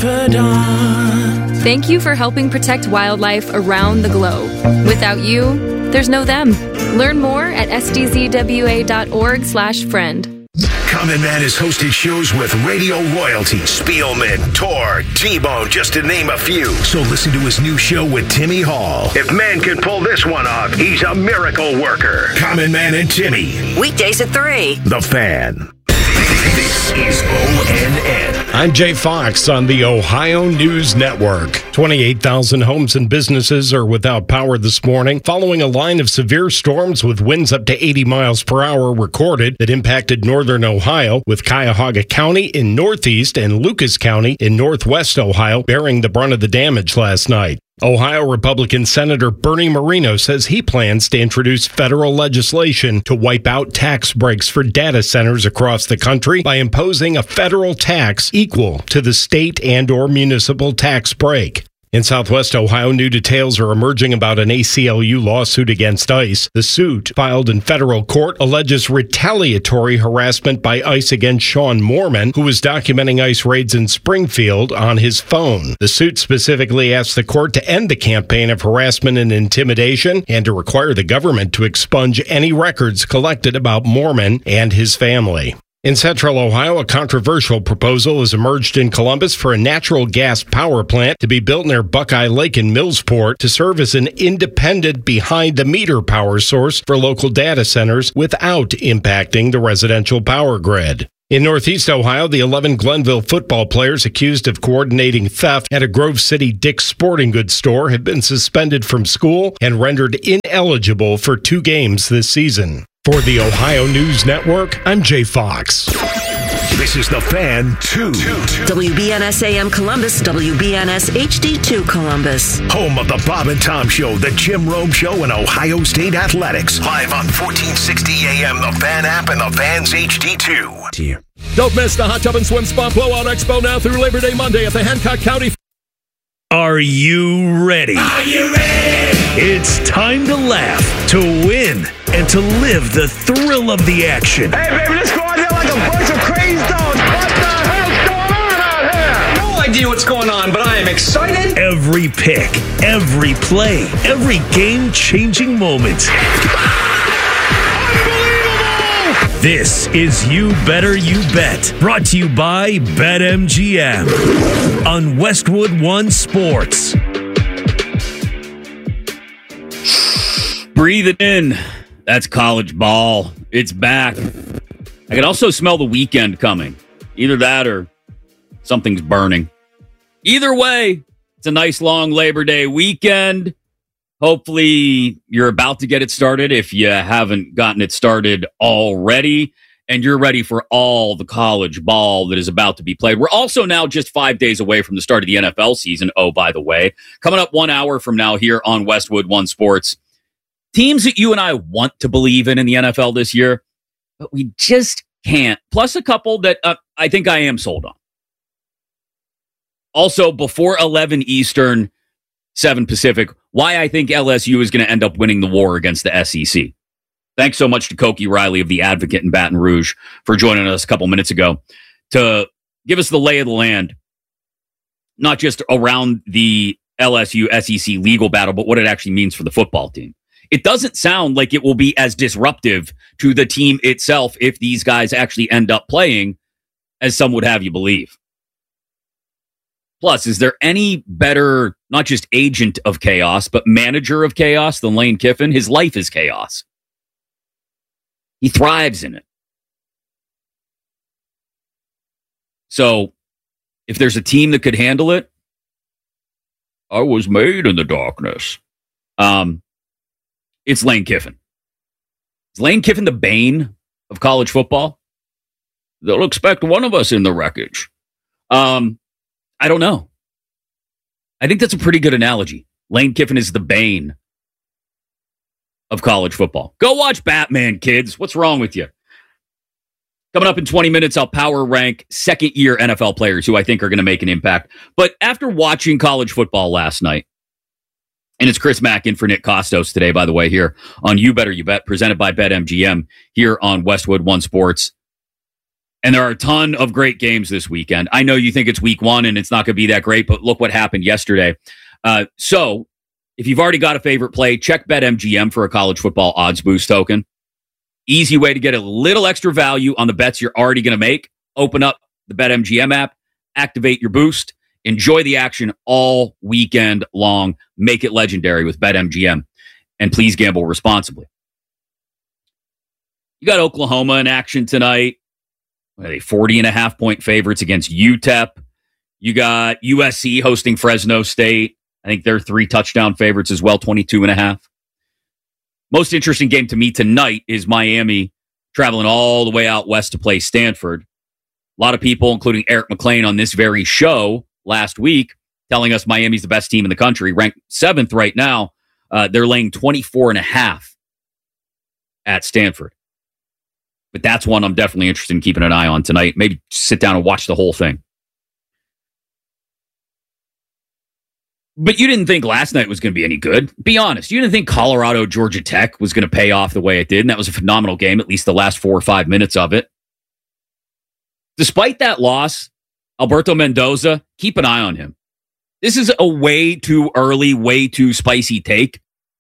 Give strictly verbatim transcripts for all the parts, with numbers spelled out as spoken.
confidant. Thank you for helping protect wildlife around the globe. Without you, there's no them. Learn more at s d z w a dot org slash friend. Common Man has hosted shows with radio royalty, Spielman, Tor, T-Bone, just to name a few. So listen to his new show with Timmy Hall. If man can pull this one off, he's a miracle worker. Common Man and Timmy. Weekdays at three. The Fan. This is O N N. I'm Jay Fox on the Ohio News Network. twenty-eight thousand homes and businesses are without power this morning following a line of severe storms with winds up to eighty miles per hour recorded that impacted northern Ohio, with Cuyahoga County in northeast and Lucas County in northwest Ohio bearing the brunt of the damage last night. Ohio Republican Senator Bernie Moreno says he plans to introduce federal legislation to wipe out tax breaks for data centers across the country by imposing a federal tax equal to the state and or municipal tax break. In Southwest Ohio, new details are emerging about an A C L U lawsuit against ICE. The suit, filed in federal court, alleges retaliatory harassment by ICE against Sean Moorman, who was documenting ICE raids in Springfield on his phone. The suit specifically asks the court to end the campaign of harassment and intimidation and to require the government to expunge any records collected about Moorman and his family. In central Ohio, a controversial proposal has emerged in Columbus for a natural gas power plant to be built near Buckeye Lake in Millsport to serve as an independent behind-the-meter power source for local data centers without impacting the residential power grid. In Northeast Ohio, the eleven Glenville football players accused of coordinating theft at a Grove City Dick's Sporting Goods store have been suspended from school and rendered ineligible for two games this season. For the Ohio News Network, I'm Jay Fox. This is The Fan two. W B N S A M Columbus, W B N S H D two Columbus. Home of the Bob and Tom Show, the Jim Rome Show, and Ohio State Athletics. Live on fourteen sixty A M, the Fan app, and the Fan's H D two. Don't miss the Hot Tub and Swim Spa Blowout Expo now through Labor Day Monday at the Hancock County. Are you ready? Are you ready? It's time to laugh, to win, and to live the thrill of the action. Hey, baby, let's go out there like a bunch of crazy dogs. What the hell's going on out here? No idea what's going on, but I am excited. Every pick, every play, every game-changing moment. This is You Better You Bet, brought to you by BetMGM on Westwood One Sports. Breathe it in. That's college ball. It's back. I can also smell the weekend coming. Either that or something's burning. Either way, it's a nice long Labor Day weekend. Hopefully, you're about to get it started if you haven't gotten it started already, and you're ready for all the college ball that is about to be played. We're also now just five days away from the start of the N F L season. Oh, by the way, coming up one hour from now here on Westwood One Sports. Teams that you and I want to believe in in the N F L this year, but we just can't. Plus a couple that uh, I think I am sold on. Also, before eleven Eastern, seven Pacific, why I think L S U is going to end up winning the war against the S E C. Thanks so much to Koki Riley of The Advocate in Baton Rouge for joining us a couple minutes ago to give us the lay of the land, not just around the L S U S E C legal battle, but what it actually means for the football team. It doesn't sound like it will be as disruptive to the team itself if these guys actually end up playing as some would have you believe. Plus, is there any better, not just agent of chaos, but manager of chaos than Lane Kiffin? His life is chaos. He thrives in it. So, if there's a team that could handle it, I was made in the darkness. Um, it's Lane Kiffin. Is Lane Kiffin the bane of college football? They'll expect one of us in the wreckage. Um, I don't know. I think that's a pretty good analogy. Lane Kiffin is the bane of college football. Go watch Batman, kids. What's wrong with you? Coming up in twenty minutes, I'll power rank second-year N F L players who I think are going to make an impact. But after watching college football last night, and it's Chris Mack in for Nick Costos today, by the way, here on You Better You Bet, presented by BetMGM here on Westwood One Sports. And there are a ton of great games this weekend. I know you think it's week one and it's not going to be that great, but look what happened yesterday. Uh, so if you've already got a favorite play, check BetMGM for a college football odds boost token. Easy way to get a little extra value on the bets you're already going to make. Open up the BetMGM app, activate your boost, enjoy the action all weekend long. Make it legendary with BetMGM. And please gamble responsibly. You got Oklahoma in action tonight. What are they, forty and a half point favorites against U T E P. You got U S C hosting Fresno State. I think they're three touchdown favorites as well, twenty-two and a half. Most interesting game to me tonight is Miami traveling all the way out west to play Stanford. A lot of people, including Eric McLean on this very show last week, telling us Miami's the best team in the country, ranked seventh right now. Uh, they're laying twenty-four and a half at Stanford. But that's one I'm definitely interested in keeping an eye on tonight. Maybe sit down and watch the whole thing. But you didn't think last night was going to be any good. Be honest. You didn't think Colorado, Georgia Tech was going to pay off the way it did. And that was a phenomenal game, at least the last four or five minutes of it. Despite that loss, Alberto Mendoza, keep an eye on him. This is a way too early, way too spicy take.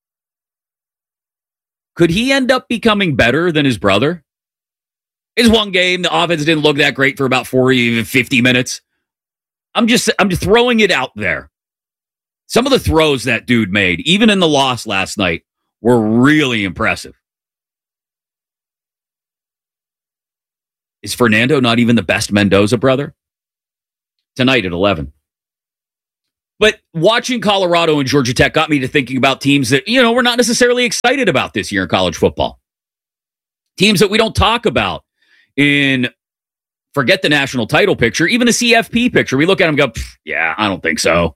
Could he end up becoming better than his brother? It's one game. The offense didn't look that great for about forty, even fifty minutes. I'm just, I'm just throwing it out there. Some of the throws that dude made, even in the loss last night, were really impressive. Is Fernando not even the best Mendoza brother? Tonight at eleven. But watching Colorado and Georgia Tech got me to thinking about teams that, you know, we're not necessarily excited about this year in college football. Teams that we don't talk about in, forget the national title picture, even the C F P picture. We look at them and go, yeah, I don't think so.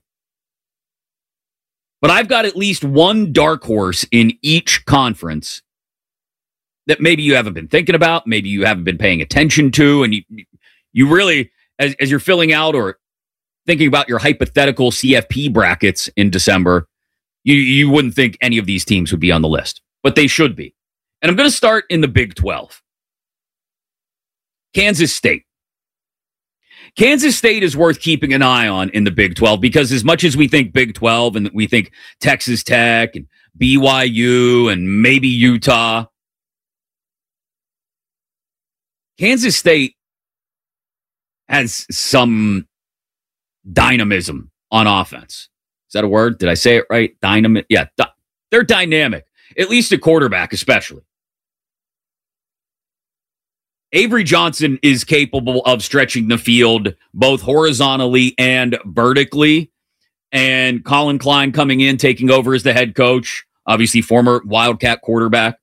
But I've got at least one dark horse in each conference that maybe you haven't been thinking about, maybe you haven't been paying attention to, and you you really, as, as you're filling out or thinking about your hypothetical C F P brackets in December, you, you wouldn't think any of these teams would be on the list, but they should be. And I'm going to start in the Big twelve. Kansas State. Kansas State is worth keeping an eye on in the Big twelve because as much as we think Big twelve and we think Texas Tech and B Y U and maybe Utah, Kansas State has some dynamism on offense. Is that a word? Did I say it right? Dynamic? Yeah, di- they're dynamic, at least at quarterback especially. Avery Johnson is capable of stretching the field both horizontally and vertically. And Colin Klein coming in, taking over as the head coach, obviously former Wildcat quarterback.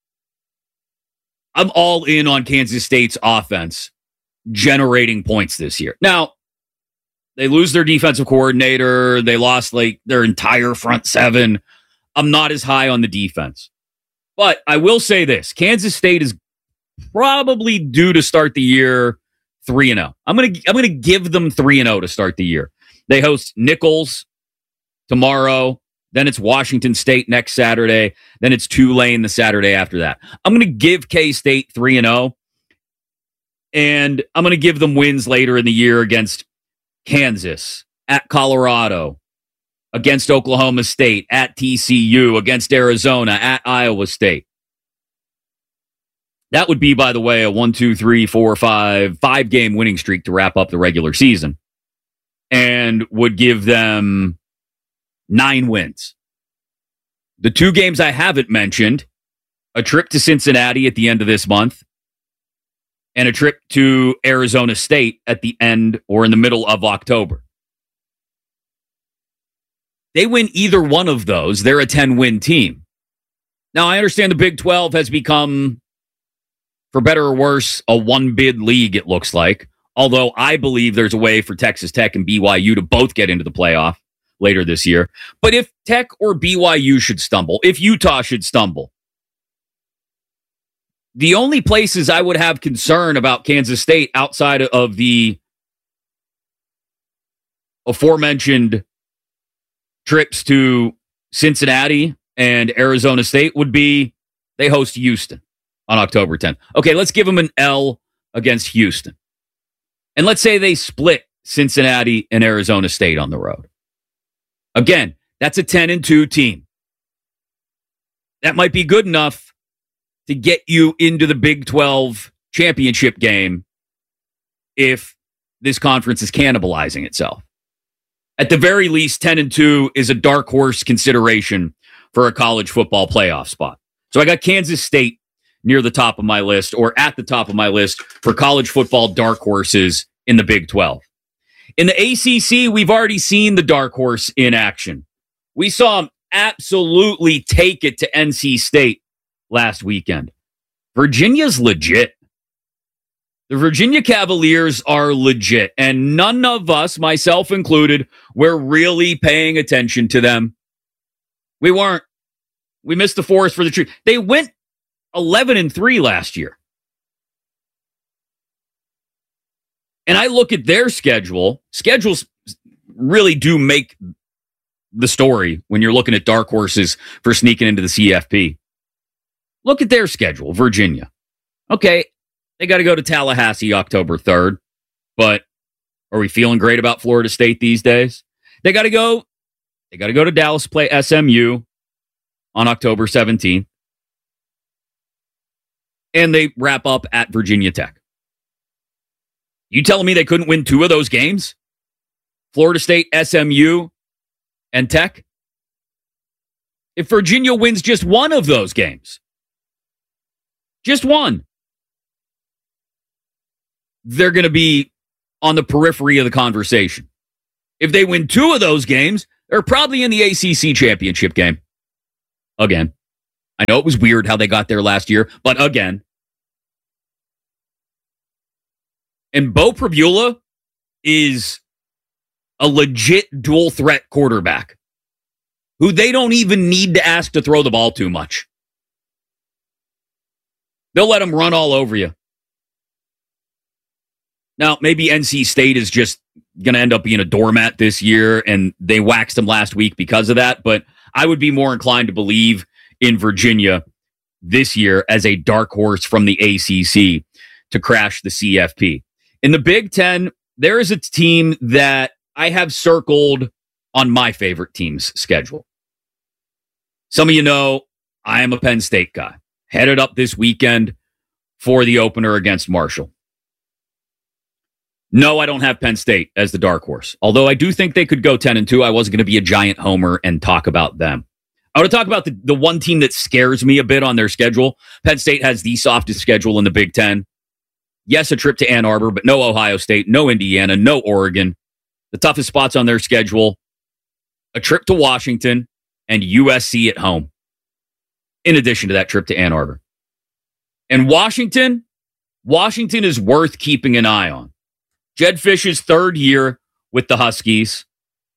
I'm all in on Kansas State's offense generating points this year. Now, they lose their defensive coordinator. They lost like their entire front seven. I'm not as high on the defense. But I will say this. Kansas State is probably due to start the year three and oh. I'm going to I'm going to give them three and oh to start the year. They host Nichols tomorrow. Then it's Washington State next Saturday. Then it's Tulane the Saturday after that. I'm going to give K-State three and oh. And I'm going to give them wins later in the year against Kansas, at Colorado, against Oklahoma State, at T C U, against Arizona, at Iowa State. That would be, by the way, a one, two, three, four, five, five game winning streak to wrap up the regular season and would give them nine wins. The two games I haven't mentioned, a trip to Cincinnati at the end of this month and a trip to Arizona State at the end or in the middle of October. They win either one of those, they're a ten-win team. Now, I understand the Big twelve has become, for better or worse, a one-bid league, it looks like. Although I believe there's a way for Texas Tech and B Y U to both get into the playoff later this year. But if Tech or B Y U should stumble, if Utah should stumble, the only places I would have concern about Kansas State outside of the aforementioned trips to Cincinnati and Arizona State would be they host Houston on October tenth. Okay, let's give them an L against Houston. And let's say they split Cincinnati and Arizona State on the road. Again, that's a ten and two team. That might be good enough to get you into the Big twelve championship game if this conference is cannibalizing itself. At the very least, ten and two is a dark horse consideration for a college football playoff spot. So I got Kansas State near the top of my list, or at the top of my list, for college football dark horses in the Big twelve. In the A C C, we've already seen the dark horse in action. We saw him absolutely take it to N C State last weekend. Virginia's legit. The Virginia Cavaliers are legit, and none of us, myself included, were really paying attention to them. We weren't. We missed the forest for the tree. They went eleven and three last year. And I look at their schedule. Schedules really do make the story when you're looking at dark horses for sneaking into the C F P. Look at their schedule, Virginia. Okay, they got to go to Tallahassee October third, but are we feeling great about Florida State these days? They got to go, they got to go to Dallas, play S M U on October seventeenth, and they wrap up at Virginia Tech. You telling me they couldn't win two of those games? Florida State, S M U, and Tech? If Virginia wins just one of those games, just one, they're going to be on the periphery of the conversation. If they win two of those games, they're probably in the A C C championship game. Again. I know it was weird how they got there last year, but again. And Bo Pribula is a legit dual threat quarterback who they don't even need to ask to throw the ball too much. They'll let him run all over you. Now, maybe N C State is just going to end up being a doormat this year, and they waxed him last week because of that, but I would be more inclined to believe in Virginia this year as a dark horse from the A C C to crash the C F P. In the Big Ten, there is a team that I have circled on my favorite team's schedule. Some of you know I am a Penn State guy. Headed up this weekend for the opener against Marshall. No, I don't have Penn State as the dark horse. Although I do think they could go ten and two. I wasn't going to be a giant homer and talk about them. I want to talk about the, the one team that scares me a bit on their schedule. Penn State has the softest schedule in the Big Ten. Yes, a trip to Ann Arbor, but no Ohio State, no Indiana, no Oregon. The toughest spots on their schedule, a trip to Washington and U S C at home, in addition to that trip to Ann Arbor. And Washington, Washington is worth keeping an eye on. Jed Fish's third year with the Huskies.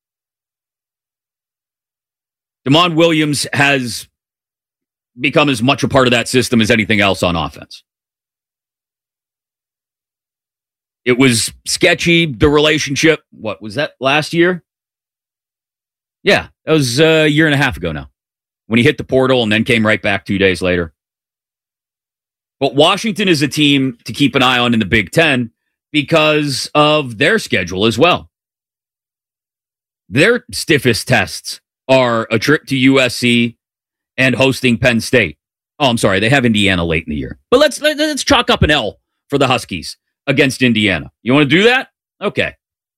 Damon Williams has become as much a part of that system as anything else on offense. It was sketchy, the relationship. What was that, last year? Yeah, that was a year and a half ago now, when he hit the portal and then came right back two days later. But Washington is a team to keep an eye on in the Big Ten because of their schedule as well. Their stiffest tests are a trip to U S C and hosting Penn State. Oh, I'm sorry, they have Indiana late in the year. But let's let's chalk up an L for the Huskies against Indiana. You want to do that? Okay.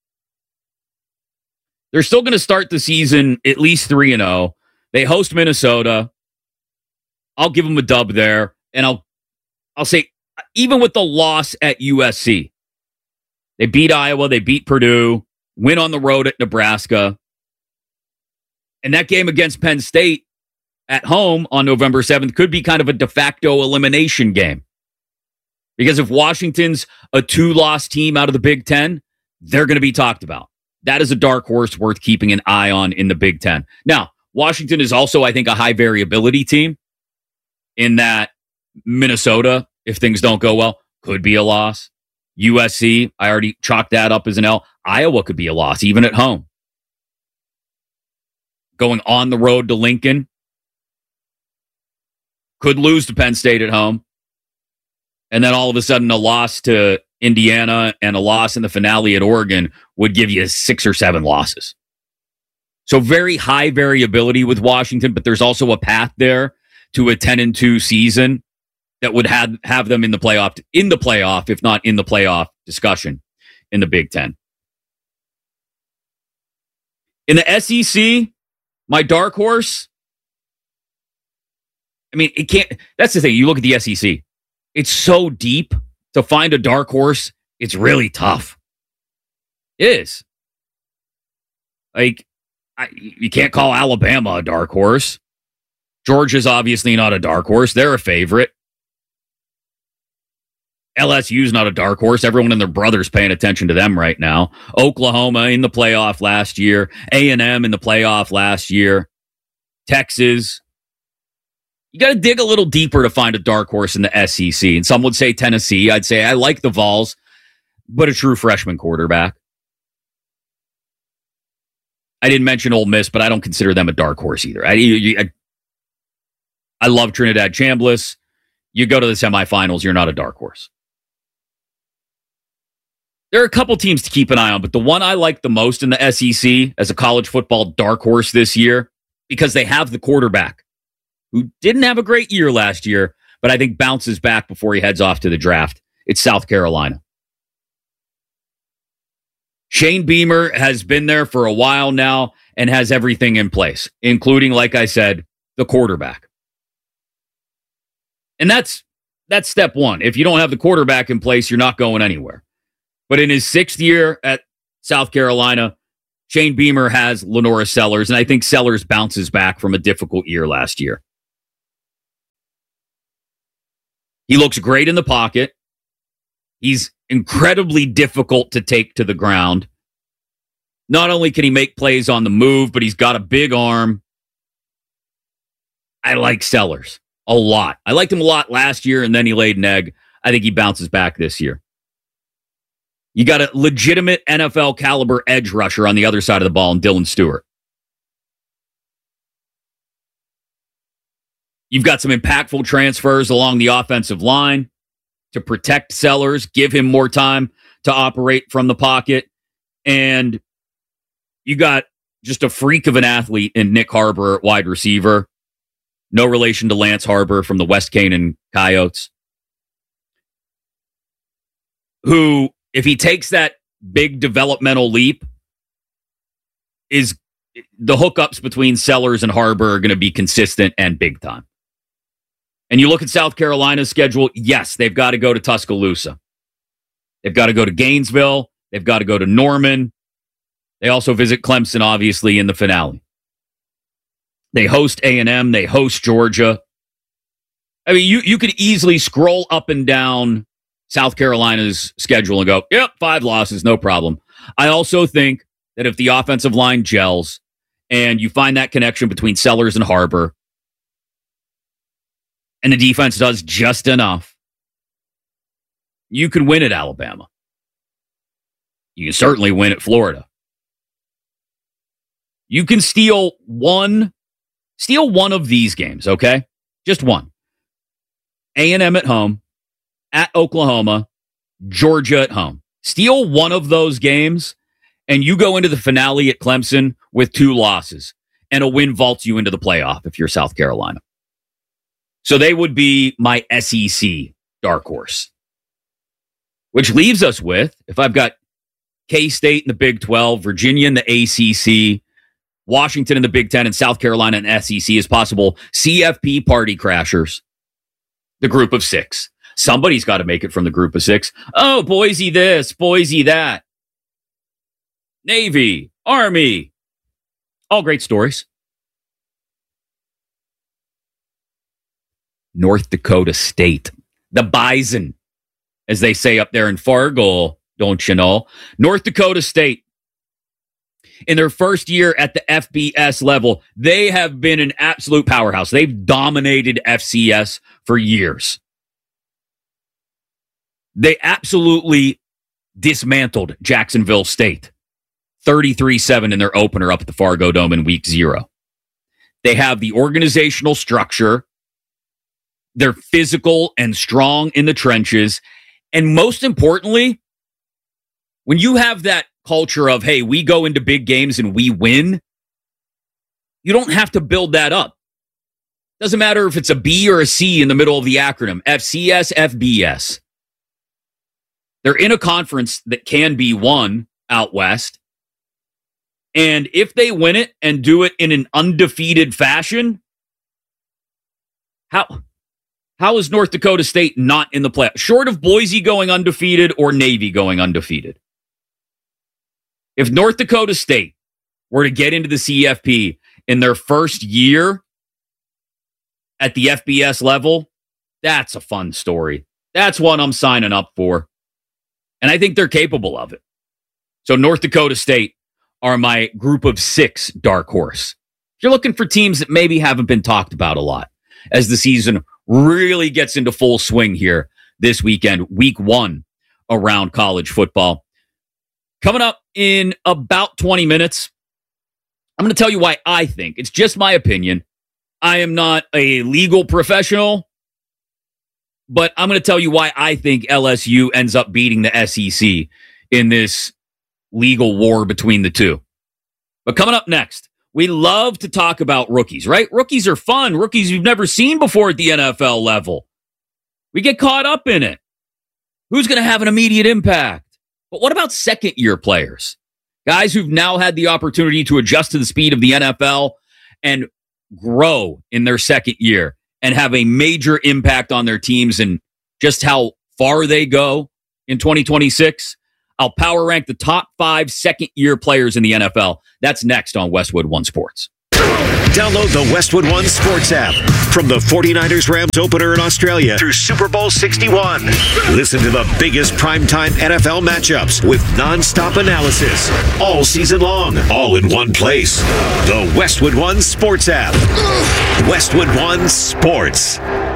They're still going to start the season at least three and oh. They host Minnesota. I'll give them a dub there, and I'll I'll say even with the loss at U S C, they beat Iowa, they beat Purdue, win on the road at Nebraska. And that game against Penn State at home on November seventh could be kind of a de facto elimination game. Because if Washington's a two-loss team out of the Big Ten, they're going to be talked about. That is a dark horse worth keeping an eye on in the Big Ten. Now, Washington is also, I think, a high variability team in that Minnesota, if things don't go well, could be a loss. U S C, I already chalked that up as an L. Iowa could be a loss, even at home. Going on the road to Lincoln, could lose to Penn State at home. And then all of a sudden a loss to Indiana and a loss in the finale at Oregon would give you six or seven losses. So very high variability with Washington, but there's also a path there to a ten and two season that would have, have them in the playoff, in the playoff, if not in the playoff discussion in the Big Ten. In the S E C, my dark horse, I mean, it can't, that's the thing. You look at the S E C, it's so deep to find a dark horse. It's really tough. It is. Like, I, you can't call Alabama a dark horse. Georgia's obviously not a dark horse. They're a favorite. L S U's not a dark horse. Everyone and their brother's paying attention to them right now. Oklahoma in the playoff last year. A and M in the playoff last year. Texas. You got to dig a little deeper to find a dark horse in the S E C. And some would say Tennessee. I'd say I like the Vols, but a true freshman quarterback. I didn't mention Ole Miss, but I don't consider them a dark horse either. I, I, I love Trinidad Chambliss. You go to the semifinals, you're not a dark horse. There are a couple teams to keep an eye on, but the one I like the most in the S E C as a college football dark horse this year, because they have the quarterback who didn't have a great year last year, but I think bounces back before he heads off to the draft. It's South Carolina. Shane Beamer has been there for a while now and has everything in place, including, like I said, the quarterback. And that's that's step one. If you don't have the quarterback in place, you're not going anywhere. But in his sixth year at South Carolina, Shane Beamer has Lenora Sellers, and I think Sellers bounces back from a difficult year last year. He looks great in the pocket. He's incredibly difficult to take to the ground. Not only can he make plays on the move, but he's got a big arm. I like Sellers a lot. I liked him a lot last year, and then he laid an egg. I think he bounces back this year. You got a legitimate N F L caliber edge rusher on the other side of the ball in Dylan Stewart. You've got some impactful transfers along the offensive line to protect Sellers, give him more time to operate from the pocket. And you got just a freak of an athlete in Nick Harbor at wide receiver. No relation to Lance Harbor from the West Canaan Coyotes. Who, if he takes that big developmental leap, is the hookups between Sellers and Harbor are going to be consistent and big time. And you look at South Carolina's schedule, yes, they've got to go to Tuscaloosa. They've got to go to Gainesville. They've got to go to Norman. They also visit Clemson, obviously, in the finale. They host A and M. They host Georgia. I mean, you, you could easily scroll up and down South Carolina's schedule and go, yep, five losses, no problem. I also think that if the offensive line gels and you find that connection between Sellers and Harbor, and the defense does just enough, you can win at Alabama. You can certainly win at Florida. You can steal one, steal one of these games, okay? Just one. A and M at home, at Oklahoma, Georgia at home. Steal one of those games, and you go into the finale at Clemson with two losses, and a win vaults you into the playoff if you're South Carolina. So they would be my S E C dark horse. Which leaves us with, if I've got K-State in the Big twelve, Virginia in the A C C, Washington in the Big ten, and South Carolina in S E C as possible C F P party crashers, the group of six. Somebody's got to make it from the group of six. Oh, Boise this, Boise that. Navy, Army. All great stories. North Dakota State, the Bison, as they say up there in Fargo, don't you know? North Dakota State, in their first year at the F B S level, they have been an absolute powerhouse. They've dominated F C S for years. They absolutely dismantled Jacksonville State, thirty-three seven in their opener up at the Fargo Dome in week zero. They have the organizational structure They're physical and strong in the trenches. And most importantly, when you have that culture of, hey, we go into big games and we win, you don't have to build that up. Doesn't matter if it's a B or a C in the middle of the acronym, F C S, F B S. They're in a conference that can be won out west. And if they win it and do it in an undefeated fashion, how, how is North Dakota State not in the playoff? Short of Boise going undefeated or Navy going undefeated. If North Dakota State were to get into the C F P in their first year at the F B S level, that's a fun story. That's one I'm signing up for. And I think they're capable of it. So North Dakota State are my group of six dark horse. If you're looking for teams that maybe haven't been talked about a lot as the season really gets into full swing here this weekend, week one around college football. Coming up in about twenty minutes, I'm going to tell you why I think, it's just my opinion. I am not a legal professional, but I'm going to tell you why I think L S U ends up beating the S E C in this legal war between the two. But coming up next, we love to talk about rookies, right? Rookies are fun. Rookies you've never seen before at the N F L level. We get caught up in it. Who's going to have an immediate impact? But what about second-year players? Guys who've now had the opportunity to adjust to the speed of the N F L and grow in their second year and have a major impact on their teams and just how far they go in twenty twenty-six. I'll power rank the top five second-year players in the N F L. That's next on Westwood One Sports. Download the Westwood One Sports app. From the forty-niners Rams opener in Australia through Super Bowl sixty-one. Listen to the biggest primetime N F L matchups with nonstop analysis all season long, all in one place. The Westwood One Sports app. Westwood One Sports.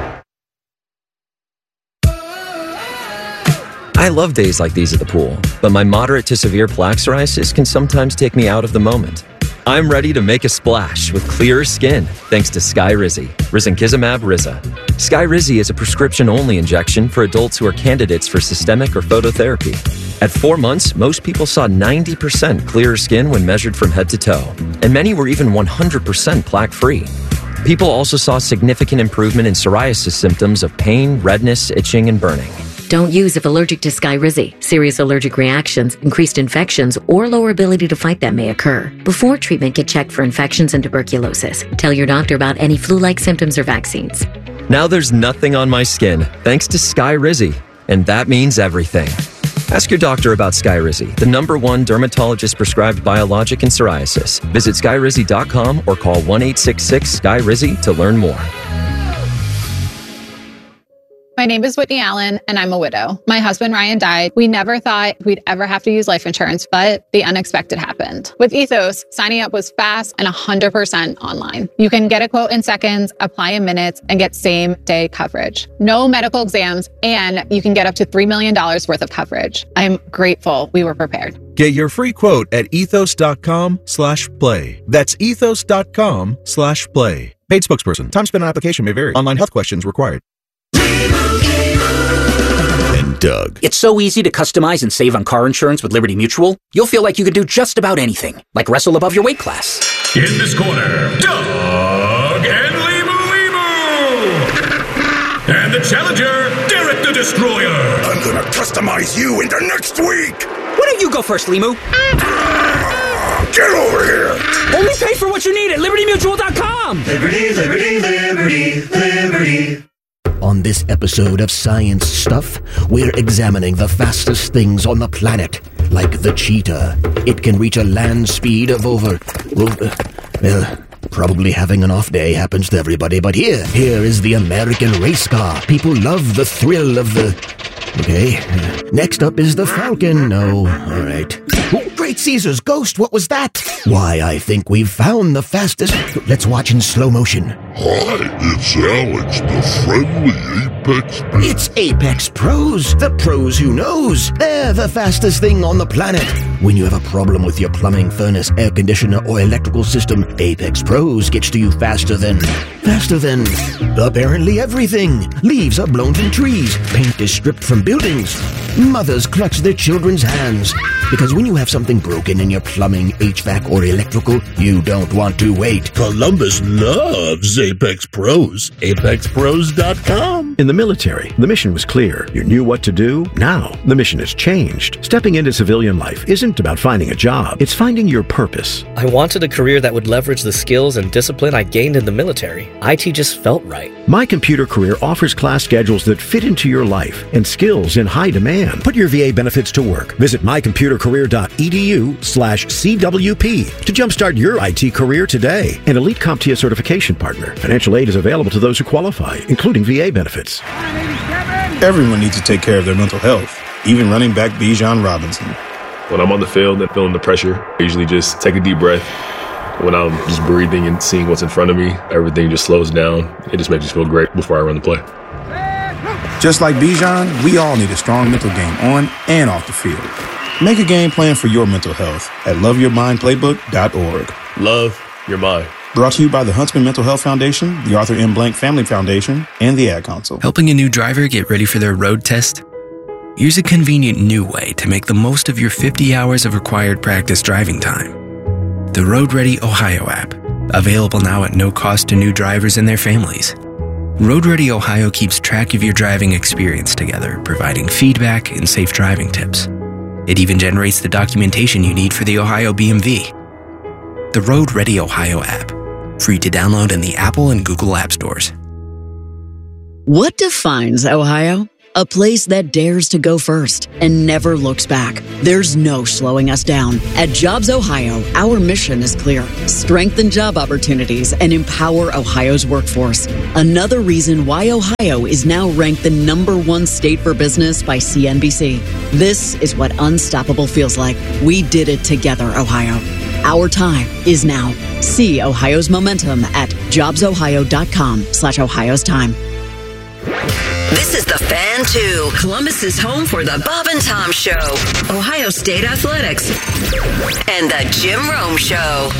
I love days like these at the pool, but my moderate to severe plaque psoriasis can sometimes take me out of the moment. I'm ready to make a splash with clearer skin thanks to Skyrizi, risankizumab Riza. Skyrizi is a prescription-only injection for adults who are candidates for systemic or phototherapy. At four months, most people saw ninety percent clearer skin when measured from head to toe, and many were even one hundred percent plaque-free. People also saw significant improvement in psoriasis symptoms of pain, redness, itching, and burning. Don't use if allergic to Skyrizi. Serious allergic reactions, increased infections, or lower ability to fight them may occur. Before treatment, get checked for infections and tuberculosis. Tell your doctor about any flu-like symptoms or vaccines. Now there's nothing on my skin thanks to Skyrizi, and that means everything. Ask your doctor about Skyrizi, the number one dermatologist-prescribed biologic in psoriasis. Visit skyrizi dot com or call one eight six six S K Y R I Z I to learn more. My name is Whitney Allen, and I'm a widow. My husband, Ryan, died. We never thought we'd ever have to use life insurance, but the unexpected happened. With Ethos, signing up was fast and one hundred percent online. You can get a quote in seconds, apply in minutes, and get same-day coverage. No medical exams, and you can get up to three million dollars worth of coverage. I'm grateful we were prepared. Get your free quote at ethos.com slash play. That's ethos.com slash play. Paid spokesperson. Time spent on application may vary. Online health questions required. And Doug. It's so easy to customize and save on car insurance with Liberty Mutual. You'll feel like you could do just about anything, like wrestle above your weight class. In this corner, Doug and Limu Limu. And the challenger, Derek the Destroyer. I'm gonna customize you into next week. Why don't you go first, Limu? Get over here. Only pay for what you need at liberty mutual dot com. Liberty, liberty, liberty, liberty. On this episode of Science Stuff, we're examining the fastest things on the planet, like the cheetah. It can reach a land speed of over... Well, uh, well, probably having an off day happens to everybody, but here, here is the American race car. People love the thrill of the... Okay, uh, next up is the Falcon. No, all right. Oh, Great Caesar's ghost, what was that? Why, I think we've found the fastest... Let's watch in slow motion. Hi, it's Alex, the friendly Apex Pro. It's Apex Pros, the pros who knows. They're the fastest thing on the planet. When you have a problem with your plumbing, furnace, air conditioner, or electrical system, Apex Pros gets to you faster than... Faster than... apparently everything. Leaves are blown from trees. Paint is stripped from buildings. Mothers clutch their children's hands. Because when you have something broken in your plumbing, H V A C, or electrical, you don't want to wait. Columbus loves Apex Pros. Apex Pros dot com. In the military, the mission was clear. You knew what to do. Now, the mission has changed. Stepping into civilian life isn't about finding a job. It's finding your purpose. I wanted a career that would leverage the skills and discipline I gained in the military. I T just felt right. My Computer Career offers class schedules that fit into your life and skills in high demand. Put your V A benefits to work. Visit my computer career dot e d u slash C W P to jumpstart your I T career today. An Elite CompTIA certification partner. Financial aid is available to those who qualify, including V A benefits. Everyone needs to take care of their mental health, even running back Bijan Robinson. When I'm on the field and feeling the pressure, I usually just take a deep breath. When I'm just breathing and seeing what's in front of me, everything just slows down. It just makes me feel great before I run the play. Just like Bijan, we all need a strong mental game on and off the field. Make a game plan for your mental health at love your mind playbook dot org. Love your mind. Brought to you by the Huntsman Mental Health Foundation, the Arthur M. Blank Family Foundation, and the Ad Council. Helping a new driver get ready for their road test? Here's a convenient new way to make the most of your fifty hours of required practice driving time. The Road Ready Ohio app, available now at no cost to new drivers and their families. Road Ready Ohio keeps track of your driving experience together, providing feedback and safe driving tips. It even generates the documentation you need for the Ohio B M V. The Road Ready Ohio app, free to download in the Apple and Google App Stores. What defines Ohio? A place that dares to go first and never looks back. There's no slowing us down. At Jobs Ohio, our mission is clear. Strengthen job opportunities and empower Ohio's workforce. Another reason why Ohio is now ranked the number one state for business by C N B C. This is what unstoppable feels like. We did it together, Ohio. Our time is now. See Ohio's momentum at jobs ohio dot com slash Ohio's time. This is The Fan two, Columbus's home for the Bob and Tom Show, Ohio State Athletics, and the Jim Rome Show.